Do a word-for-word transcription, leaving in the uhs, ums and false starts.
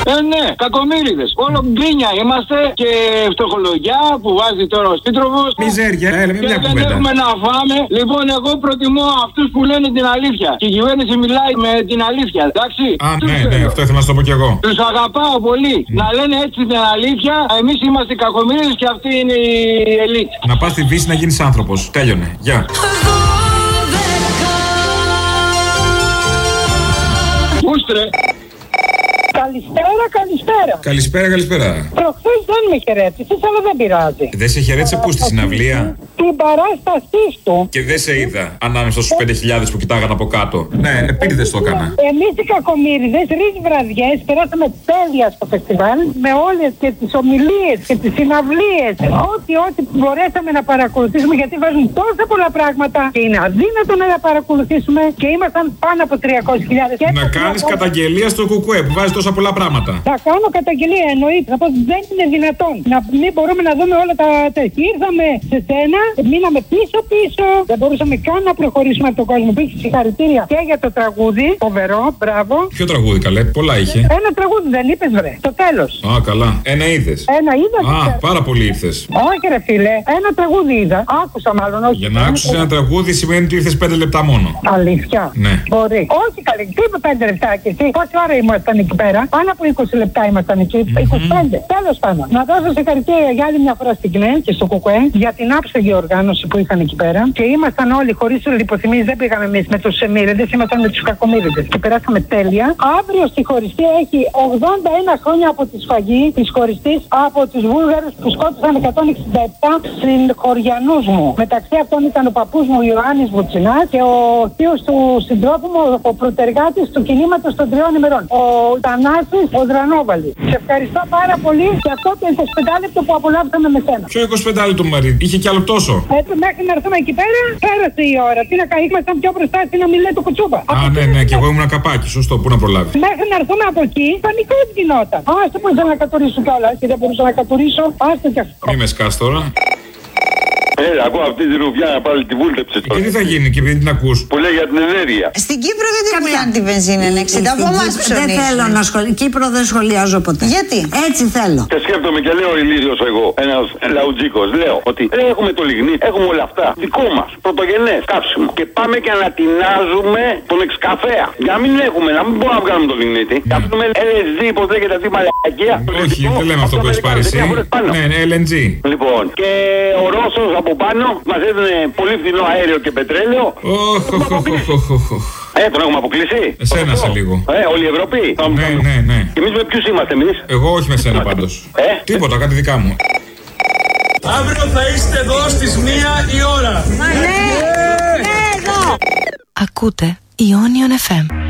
Ε, ναι, κακομοίριδες. Όλο γκρίνια είμαστε και φτωχολογιά που βάζει τώρα ο σύντροφος. Μιζέρια, έλα, μην μια δεν κουβέντα. έχουμε να φάμε. Λοιπόν, εγώ προτιμώ αυτούς που λένε την αλήθεια. Και η κυβέρνηση μιλάει με την αλήθεια, εντάξει. Α, ναι, ναι, αυτό ήθελα να σου το πω κι εγώ. Τους αγαπάω πολύ. Mm. Να λένε έτσι την αλήθεια. Εμείς είμαστε οι κακομοίριδες και αυτή είναι η ελίτ. Να πας στη Δύση να γίνεις άνθρωπος. Τέλειωνε. Γεια. Ούστρε. Καλησπέρα, καλησπέρα. Καλησπέρα, καλησπέρα. Προχθές δεν με χαιρέτησες, αλλά δεν πειράζει. Δεν σε χαιρέτησε πού, στη συναυλία? Την παράστασή του. Και δεν σε είδα ανάμεσα στους πέντε χιλιάδες που κοιτάγαν από κάτω. Ναι, επίτηδες το έκανα. Εμείς οι κακομοίριδες, τρεις βραδιές, περάσαμε τέλεια στο φεστιβάλ με όλες και τις ομιλίες και τις συναυλίες. Ό,τι, ό,τι μπορέσαμε να παρακολουθήσουμε, γιατί βάζουν τόσα πολλά πράγματα και είναι αδύνατο να τα παρακολουθήσουμε και ήμασταν πάνω από τριακόσιες χιλιάδες. Να κάνεις καταγγελία στο κουκουέ που βάζει τόσα πολλά πράγματα. Θα κάνω καταγγελία, εννοείται. Θα πω δεν είναι δυνατόν να μην μπορούμε να δούμε όλα τα τέτοια. Ήρθαμε σε σένα, μείναμε πίσω-πίσω. Δεν μπορούσαμε καν να προχωρήσουμε από τον κόσμο. Πήγε συγχαρητήρια και για το τραγούδι. Φοβερό, μπράβο. Ποιο τραγούδι, καλέ, πολλά είχε. Ένα τραγούδι δεν είπες, βρε. Στο τέλος. Α, καλά. Ένα είδες. Ένα είδα. Α, πάρα πολύ ήρθες. Όχι, ρε φίλε. Ένα τραγούδι είδα. Άκουσα μάλλον. Όχι. Για να άκουσες ένα τραγούδι σημαίνει ότι ήρθες πέντε λεπτά μόνο. Αλήθεια. Ναι. Μπορεί. Όχι, καλή. Τι είπε πέντε λεπτά και εσύ. Πόση ώρα ήμασταν εκεί πέρα. Πάνω από είκοσι λεπτά ήμασταν εκεί. Mm-hmm. είκοσι πέντε. Τέλος πάντων. Να δώσω συγχαρητήρια για άλλη μια φορά στην ΚΝΕ και στο ΚΚΕ για την άψογη οργάνωση που είχαν εκεί πέρα. Και ήμασταν όλοι χωρίς λιποθυμίες. Δεν πήγαμε εμείς με τους εμμύριδες, ήμασταν με τους κακομύριδες. Και περάσαμε τέλεια. Αύριο στη χωριστή έχει ογδόντα ένα χρόνια από τη σφαγή τη χωριστή από τους Βούλγαρους που σκότωσαν εκατόν εξήντα επτά συγχωριανούς μου. Μεταξύ αυτών ήταν ο παππούς μου Ιωάννης Βουτσινάς και ο θείος του συντρόφου μου, ο πρωτεργάτης του κινήματος των τριών ημερών. Ο Θανάσης ο Δρανόβαλης. Σε ευχαριστώ πάρα πολύ για αυτό το είκοσι πέντε λεπτό που απολαύσαμε με σένα. Ποιο είκοσι πέντε λεπτό, Μαρή, είχε κι άλλο τόσο. Έτσι, μέχρι να έρθουμε εκεί πέρα, πέρασε η ώρα. Τι να κάνουμε, ήμασταν πιο μπροστά στην ομιλία του Κουτσούπα. Α, ναι, ναι, και εγώ ήμουν καπάκι, σωστό, πού να προλάβει. Μέχρι να έρθουμε από εκεί, πανικό γινόταν. Α, δεν μπορούσα να κατουρίσω κιόλα και δεν μπορούσα να κατουρίσω. Άστο κι αυτό. Μη με σκάς τώρα. Έλα, ακούω αυτή τη ρουβιά να πάλι τη βούλτεψε τώρα. Και τι θα γίνει, και επειδή την ακούς. Που λέει για την ενέργεια. Στην Κύπρο γιατί πουλάνε τη βενζίνη είναι εξήντα, από εμάς ψωνίζουν. Δεν θέλω να σχολιάσω. Κύπρο δεν σχολιάζω ποτέ. Γιατί? Έτσι θέλω. Και σκέφτομαι και λέω ηλίθιος εγώ, ένας λαουτζίκος, λέω ότι ρε, έχουμε το λιγνί, έχουμε όλα αυτά. Δικό μας, πρωτογενές, καύσιμο. Και πάμε και ανατινάζουμε τον εξκαφέα. Για να μην έχουμε, να μην μπορούμε να βγάλουμε το λιγνίτη. Και αφήνουμε ελ ες ντι, πώς λέγεται αυτή η μαλακία. Όχι, δεν λέμε αυτό που έχεις πάρει εσύ. Ναι, ναι, ελ εν τζι. Λοιπόν, και ο Ρώσος από πάνω μας έδινε πολύ φθηνό αέριο και πετρέλαιο. Ε, τον έχουμε αποκλείσει. Εσένα σε λίγο. Ε, όλη η Ευρώπη. Ναι, ναι, ναι. Και εμείς με ποιους είμαστε εμείς? Εγώ όχι με σένα πάντως. Ε? Τίποτα, κάτι δικά μου. Αύριο θα είστε εδώ στις μία η ώρα. Μα ναι, ναι, εδώ. Ακούτε Ionion εφ εμ.